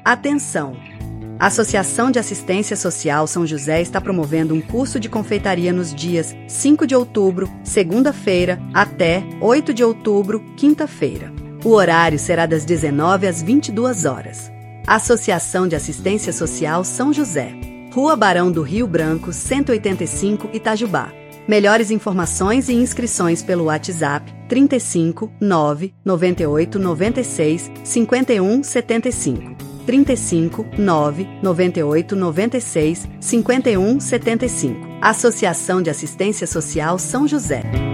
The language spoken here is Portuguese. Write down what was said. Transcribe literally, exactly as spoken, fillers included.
Atenção! A Associação de Assistência Social São José está promovendo um curso de confeitaria nos dias cinco de outubro, segunda-feira, até oito de outubro, quinta-feira. O horário será das dezenove às vinte e duas horas. Associação de Assistência Social São José. Rua Barão do Rio Branco, cento e oitenta e cinco, Itajubá. Melhores informações e inscrições pelo WhatsApp trinta e cinco, nove, noventa e oito, noventa e seis, cinquenta e um, setenta e cinco. trinta e cinco, nove, noventa e oito, noventa e seis, cinquenta e um, setenta e cinco. Associação de Assistência Social São José.